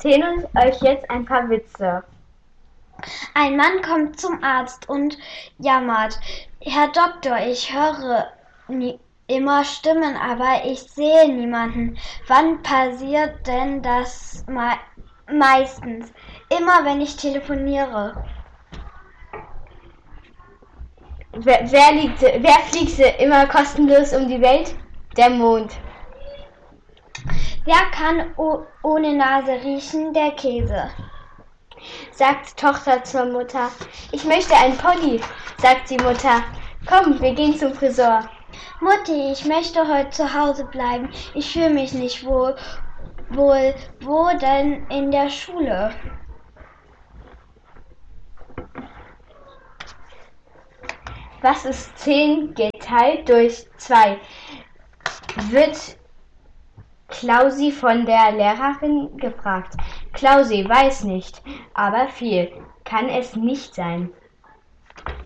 erzähle euch jetzt ein paar Witze. Ein Mann kommt zum Arzt und jammert: Herr Doktor, ich höre immer Stimmen, aber ich sehe niemanden. Wann passiert denn das meistens? Immer, wenn ich telefoniere. Wer fliegt immer kostenlos um die Welt? Der Mond. Wer kann ohne Nase riechen? Der Käse. Sagt Tochter zur Mutter: Ich möchte einen Pony. Sagt die Mutter: Komm, wir gehen zum Friseur. Mutti, ich möchte heute zu Hause bleiben. Ich fühle mich nicht wohl. Wo denn in der Schule? Was ist 10 geteilt durch 2? Wird Klausi von der Lehrerin gefragt. Klausi weiß nicht, aber viel kann es nicht sein.